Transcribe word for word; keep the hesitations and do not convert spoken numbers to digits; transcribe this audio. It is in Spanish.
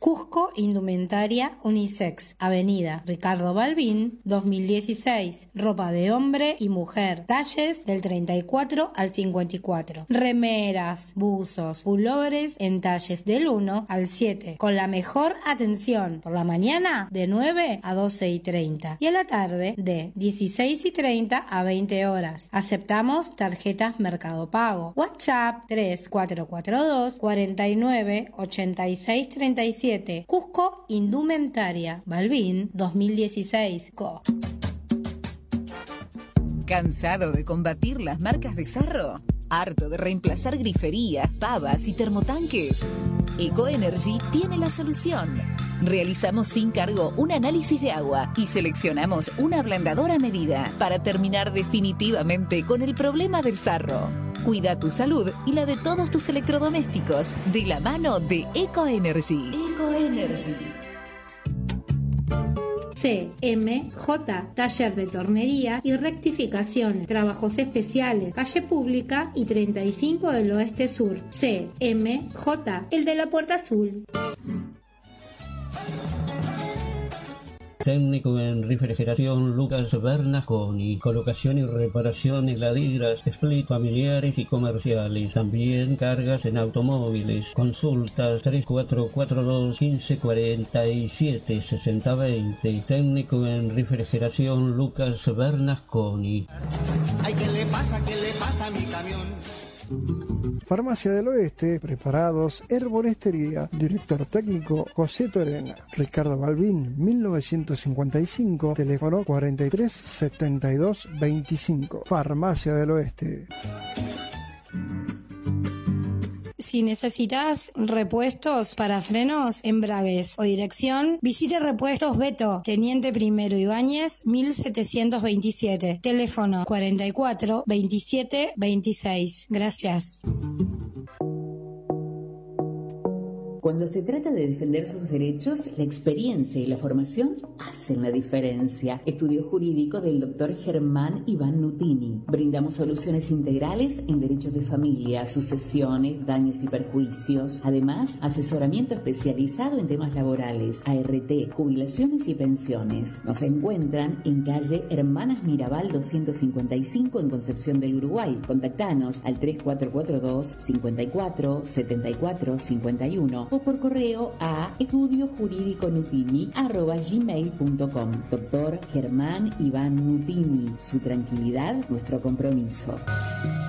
Cusco Indumentaria Unisex, Avenida Ricardo Balbín, dos mil dieciséis. Ropa de hombre y mujer, talles del treinta y cuatro al cincuenta y cuatro. Remeras, buzos, pullovers en talles del uno al siete, con la mejor atención. Por la mañana de nueve a doce y treinta y a la tarde de dieciséis y treinta a veinte horas. Aceptamos tarjetas Mercado Pago. WhatsApp tres cuatro cuatro dos, cuatro nueve, ocho seis tres siete. Cusco Indumentaria, Balbín, dos mil dieciséis. Co. ¿Cansado de combatir las marcas de sarro? ¿Harto de reemplazar griferías, pavas y termotanques? Ecoenergy tiene la solución. Realizamos sin cargo un análisis de agua y seleccionamos un ablandador a medida para terminar definitivamente con el problema del sarro. Cuida tu salud y la de todos tus electrodomésticos de la mano de Ecoenergy. Ecoenergy. C M J, Taller de Tornería y Rectificación, Trabajos Especiales, Calle Pública y treinta y cinco del Oeste Sur. C M J, el de la Puerta Azul. Técnico en refrigeración Lucas Bernasconi, colocación y reparación en laderas, split familiares y comerciales, también cargas en automóviles. Consultas tres cuatro cuatro dos, quince cuarenta y siete, sesenta veinte. Técnico en refrigeración Lucas Bernasconi. Ay, ¿qué le pasa? ¿Qué le pasa a mi camión? Farmacia del Oeste, preparados, herboristería, director técnico José Torena, Ricardo Balbín, mil novecientos cincuenta y cinco, teléfono cuarenta y tres, setenta y dos, veinticinco. Farmacia del Oeste. Si necesitas repuestos para frenos, embragues o dirección, visite Repuestos Beto, Teniente Primero Ibáñez, mil setecientos veintisiete. Teléfono cuarenta y cuatro, veintisiete, veintiséis. Gracias. Cuando se trata de defender sus derechos, la experiencia y la formación hacen la diferencia. Estudio jurídico del doctor Germán Iván Nutini. Brindamos soluciones integrales en derechos de familia, sucesiones, daños y perjuicios. Además, asesoramiento especializado en temas laborales, A R T, jubilaciones y pensiones. Nos encuentran en calle Hermanas Mirabal doscientos cincuenta y cinco en Concepción del Uruguay. Contactanos al tres cuatro cuatro dos, cincuenta y cuatro, setenta y cuatro, cincuenta y uno o por correo a estudiojurídiconutini arroba gmail punto com. Doctor Germán Iván Nutini. Su tranquilidad, nuestro compromiso.